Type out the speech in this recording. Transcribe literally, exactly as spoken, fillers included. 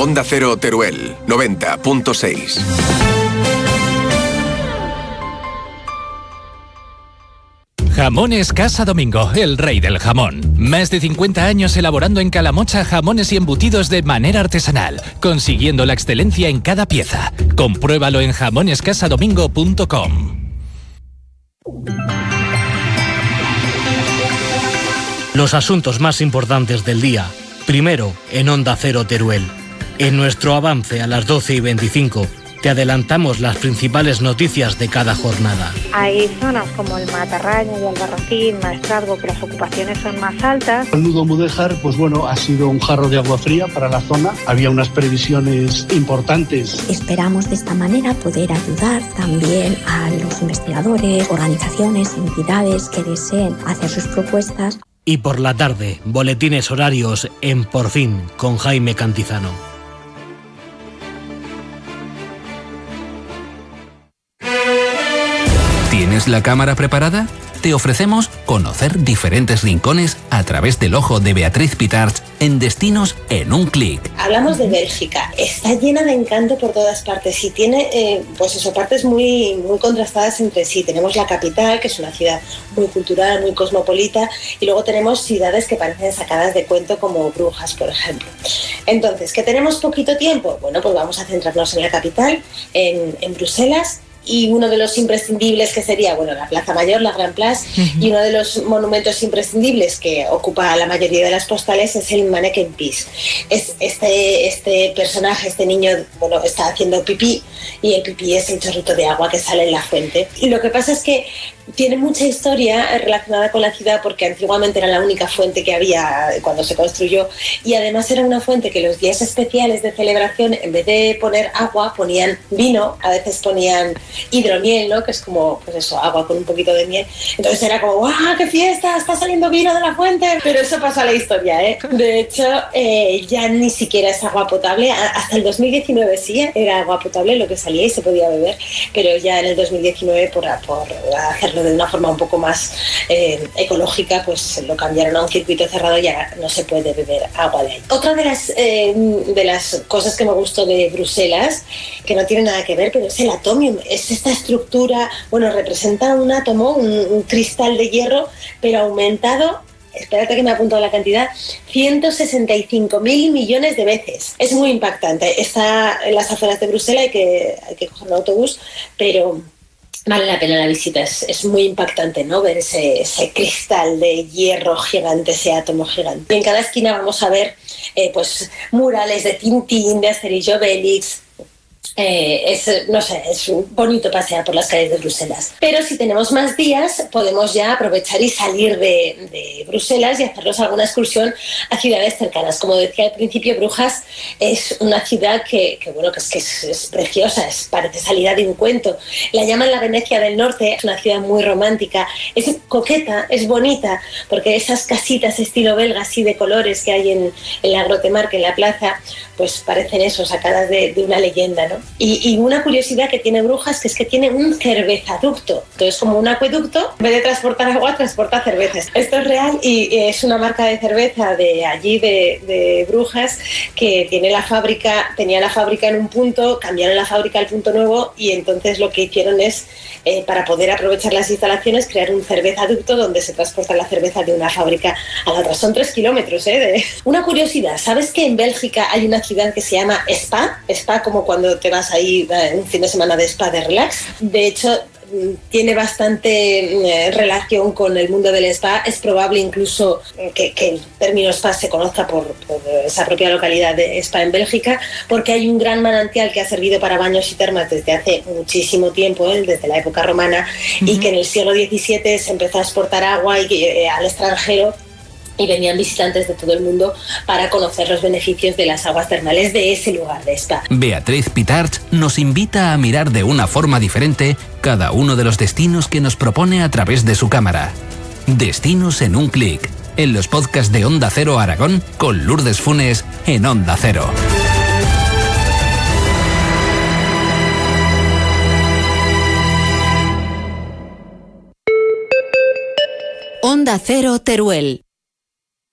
Onda Cero Teruel, noventa punto seis. Jamones Casa Domingo, el rey del jamón. Más de cincuenta años elaborando en Calamocha jamones y embutidos de manera artesanal, consiguiendo la excelencia en cada pieza. Compruébalo en jamones casa domingo punto com. Los asuntos más importantes del día, primero en Onda Cero Teruel. En nuestro avance a las doce y veinticinco, te adelantamos las principales noticias de cada jornada. Hay zonas como el Matarraña y Albarracín, Maestrazgo, que las ocupaciones son más altas. El nudo Mudéjar, pues bueno, ha sido un jarro de agua fría para la zona. Había unas previsiones importantes. Esperamos de esta manera poder ayudar también a los investigadores, organizaciones, entidades que deseen hacer sus propuestas. Y por la tarde, boletines horarios en Por Fin con Jaime Cantizano. ¿Tienes la cámara preparada? Te ofrecemos conocer diferentes rincones a través del ojo de Beatriz Pitarch en Destinos en un clic. Hablamos de Bélgica. Está llena de encanto por todas partes y tiene, eh, pues eso, partes muy, muy contrastadas entre sí. Tenemos la capital, que es una ciudad muy cultural, muy cosmopolita, y luego tenemos ciudades que parecen sacadas de cuento como Brujas, por ejemplo. Entonces, ¿que tenemos poquito tiempo? Bueno, pues vamos a centrarnos en la capital, en, en Bruselas. Y uno de los imprescindibles que sería, bueno, la Plaza Mayor, la Gran Place, uh-huh. Y uno de los monumentos imprescindibles que ocupa la mayoría de las postales es el Manneken Pis. Es este, este personaje, este niño, bueno, está haciendo pipí y el pipí es el chorrito de agua que sale en la fuente. Y lo que pasa es que tiene mucha historia relacionada con la ciudad porque antiguamente era la única fuente que había cuando se construyó y además era una fuente que los días especiales de celebración, en vez de poner agua, ponían vino, a veces ponían hidromiel, ¿no? Que es como, pues eso, agua con un poquito de miel. Entonces era como, ¡guau, qué fiesta! Está saliendo vino de la fuente. Pero eso pasó a la historia, ¿eh? De hecho, eh, ya ni siquiera es agua potable. Hasta el dos mil diecinueve sí era agua potable lo que salía y se podía beber, pero ya en el dos mil diecinueve por, por hacerlo de una forma un poco más eh, ecológica, pues lo cambiaron a un circuito cerrado y ya no se puede beber agua de ahí. Otra de las, eh, de las cosas que me gustó de Bruselas, que no tiene nada que ver, pero es el atomium. Es esta estructura, bueno, representa un átomo, un, un cristal de hierro, pero aumentado, espérate que me ha apuntado la cantidad, ciento sesenta y cinco mil millones de veces. Es muy impactante. Está en las afueras de Bruselas, hay que, hay que coger un autobús, pero vale la pena la visita. Es, es muy impactante, ¿no? Ver ese, ese cristal de hierro gigante, ese átomo gigante. Y en cada esquina vamos a ver eh, pues murales de Tintín, de Asterix y Obelix. Eh, es, no sé, es un bonito pasear por las calles de Bruselas. Pero si tenemos más días, podemos ya aprovechar y salir de, de Bruselas y hacernos alguna excursión a ciudades cercanas. Como decía al principio, Brujas es una ciudad que, que bueno, que es, que es, es preciosa, es, parece salida de un cuento. La llaman la Venecia del Norte, es una ciudad muy romántica, es coqueta, es bonita, porque esas casitas estilo belga, así de colores que hay en, en la Grotemarkt, en la plaza, pues parecen eso, sacadas de, de una leyenda, ¿no? Y, y una curiosidad que tiene Brujas, que es que tiene un cervezaducto. Entonces, como un acueducto, en vez de transportar agua, transporta cervezas. Esto es real y es una marca de cerveza de allí, de, de Brujas, que tiene la fábrica, tenía la fábrica en un punto, cambiaron la fábrica al punto nuevo y entonces lo que hicieron es, eh, para poder aprovechar las instalaciones, crear un cervezaducto donde se transporta la cerveza de una fábrica a la otra. Son tres kilómetros, ¿eh? De... Una curiosidad, ¿sabes que en Bélgica hay una ciudad que se llama Spa? Spa como cuando te vas ahí un fin de semana de spa, de relax. De hecho, tiene bastante eh, relación con el mundo del spa. Es probable incluso que, que el término spa se conozca por, por esa propia localidad de Spa en Bélgica, porque hay un gran manantial que ha servido para baños y termas desde hace muchísimo tiempo, ¿eh? Desde la época romana, uh-huh. Y que en el siglo diecisiete se empezó a exportar agua y, eh, al extranjero, y venían visitantes de todo el mundo para conocer los beneficios de las aguas termales de ese lugar de spa. Beatriz Pitarch nos invita a mirar de una forma diferente cada uno de los destinos que nos propone a través de su cámara. Destinos en un clic, en los podcasts de Onda Cero Aragón con Lourdes Funes en Onda Cero. Onda Cero Teruel.